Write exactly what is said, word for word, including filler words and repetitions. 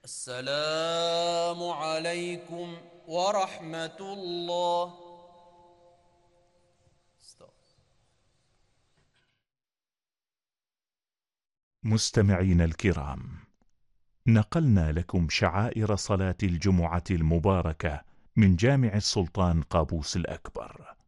السلام عليكم ورحمة الله. مستمعين الكرام، نقلنا لكم شعائر صلاة الجمعة المباركة من جامع السلطان قابوس الأكبر.